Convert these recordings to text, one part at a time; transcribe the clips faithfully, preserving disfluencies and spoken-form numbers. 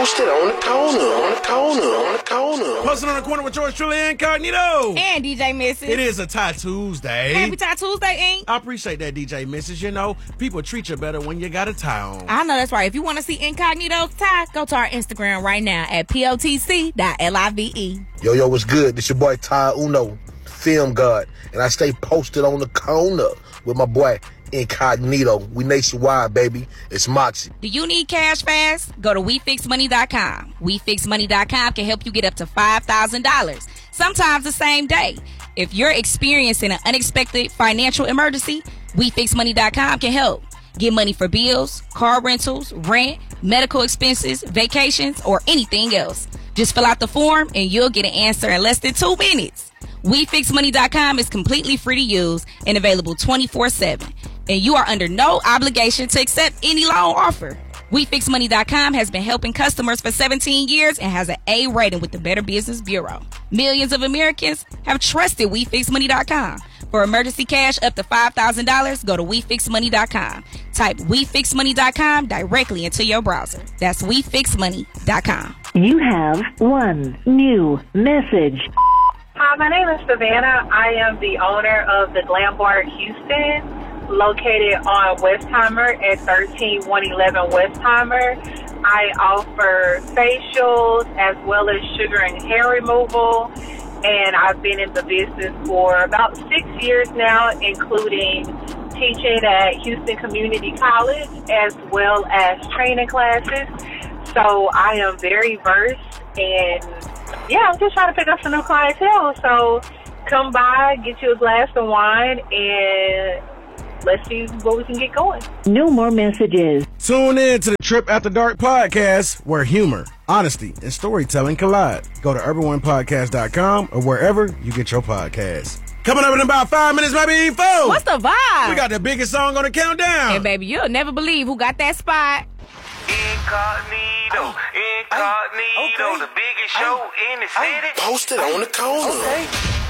posted on the corner, on the corner, on the corner. Posted on the corner with George Truly Incognito. And D J Missus. It is a Tie Tuesday. Happy Tie Tuesday, Ink. I appreciate that, D J Missus. You know, people treat you better when you got a tie on. I know that's right. If you want to see Incognito's tie, go to our Instagram right now at P O T C dot live. Yo, yo, what's good? This your boy Ty Uno, Film God, and I stay posted on the corner with my boy Incognito. We nationwide, baby. It's Moxie. Do you need cash fast? Go to we fix money dot com. we fix money dot com can help you get up to five thousand dollars, sometimes the same day. If you're experiencing an unexpected financial emergency, we fix money dot com can help. Get money for bills, car rentals, rent, medical expenses, vacations, or anything else. Just fill out the form and you'll get an answer in less than two minutes. we fix money dot com is completely free to use and available twenty-four seven. And you are under no obligation to accept any loan offer. we fix money dot com has been helping customers for seventeen years and has an A rating with the Better Business Bureau. Millions of Americans have trusted we fix money dot com. For emergency cash up to five thousand dollars, go to we fix money dot com. Type we fix money dot com directly into your browser. That's we fix money dot com. You have one new message. Hi, my name is Savannah. I am the owner of the Glam Bar Houston, located on Westheimer at thirteen one eleven Westheimer. I offer facials as well as sugar and hair removal, and I've been in the business for about six years now, including teaching at Houston Community College as well as training classes. So I am very versed, and yeah, I'm just trying to pick up some new clientele. So come by, get you a glass of wine, and let's see what we can get going. No more messages. Tune in to the Trip After Dark podcast, where humor, honesty, and storytelling collide. Go to urban one podcast dot com or wherever you get your podcasts. Coming up in about five minutes, maybe four. What's the vibe? We got the biggest song on the countdown. And baby, you'll never believe who got that spot. Incognito, Incognito, okay. The biggest show I, in the city. Posted on the corner. Okay.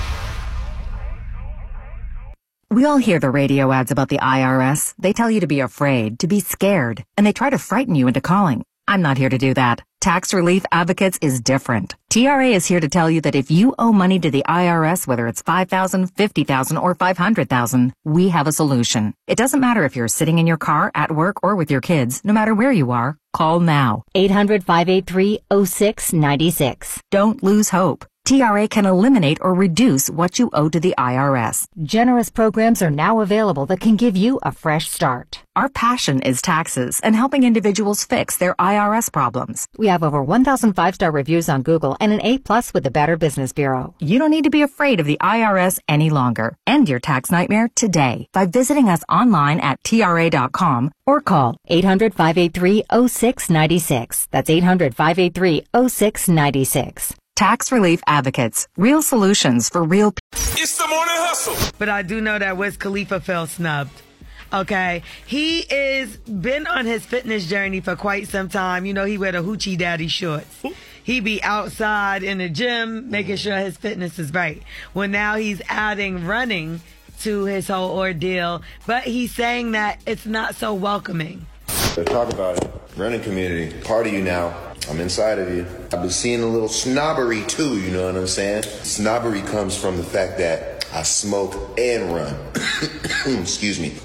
We all hear the radio ads about the I R S. They tell you to be afraid, to be scared, and they try to frighten you into calling. I'm not here to do that. Tax Relief Advocates is different. T R A is here to tell you that if you owe money to the I R S, whether it's five thousand dollars, fifty thousand dollars, or five hundred thousand dollars, we have a solution. It doesn't matter if you're sitting in your car, at work, or with your kids. No matter where you are, call now. eight hundred, five eight three, oh six nine six. Don't lose hope. T R A can eliminate or reduce what you owe to the I R S. Generous programs are now available that can give you a fresh start. Our passion is taxes and helping individuals fix their I R S problems. We have over one thousand five-star reviews on Google and an A plus with the Better Business Bureau. You don't need to be afraid of the I R S any longer. End your tax nightmare today by visiting us online at T R A dot com or call eight hundred, five eight three, oh six nine six. That's eight hundred, five eight three, oh six nine six. Tax Relief Advocates. Real solutions for real people. It's the morning hustle. But I do know that Wiz Khalifa felt snubbed. Okay. He is been on his fitness journey for quite some time. You know, he wear the Hoochie Daddy shorts. He be outside in the gym making sure his fitness is right. Well, now he's adding running to his whole ordeal. But he's saying that it's not so welcoming. Talk about it. Running community. Part of you now. I'm inside of you. I've been seeing a little snobbery too, you know what I'm saying? Snobbery comes from the fact that I smoke and run. Excuse me.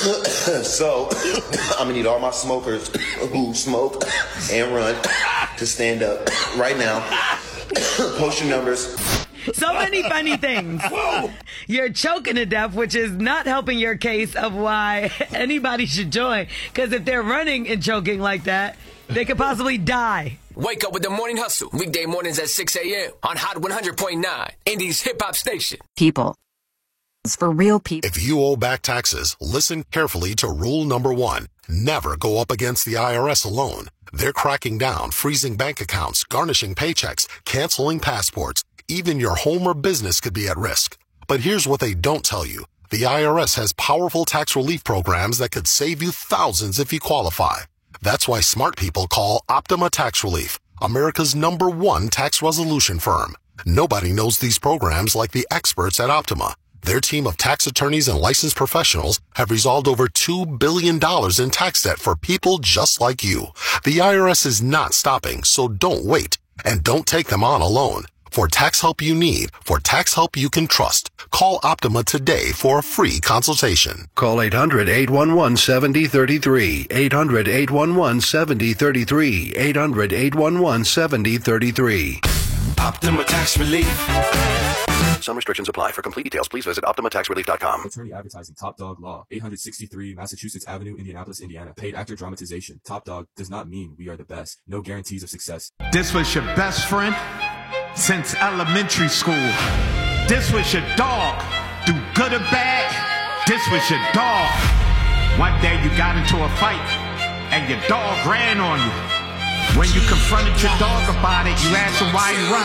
So, I'm gonna need all my smokers who smoke and run to stand up right now. Post your numbers. So many funny things. You're choking to death, which is not helping your case of why anybody should join. Because if they're running and choking like that, they could possibly die. Wake up with the Morning Hustle. Weekday mornings at six a.m. on Hot one hundred point nine, Indy's hip-hop station. People. It's for real people. If you owe back taxes, listen carefully to rule number one. Never go up against the I R S alone. They're cracking down, freezing bank accounts, garnishing paychecks, canceling passports. Even your home or business could be at risk. But here's what they don't tell you. The I R S has powerful tax relief programs that could save you thousands if you qualify. That's why smart people call Optima Tax Relief, America's number one tax resolution firm. Nobody knows these programs like the experts at Optima. Their team of tax attorneys and licensed professionals have resolved over two billion dollars in tax debt for people just like you. The I R S is not stopping, so don't wait. And don't take them on alone. For tax help you need, for tax help you can trust, call Optima today for a free consultation. Call eight hundred, eight one one, seven zero three three. eight hundred, eight one one, seven zero three three. eight hundred, eight one one, seven zero three three. Optima Tax Relief. Some restrictions apply. For complete details, please visit Optima Tax Relief dot com. Attorney advertising Top Dog Law, eight sixty-three Massachusetts Avenue, Indianapolis, Indiana. Paid actor dramatization. Top Dog does not mean we are the best. No guarantees of success. This was your best friend since elementary school. This was your dog. Do good or bad, this was your dog. One day you got into a fight and your dog ran on you. When you confronted your dog about it, you asked him why he run.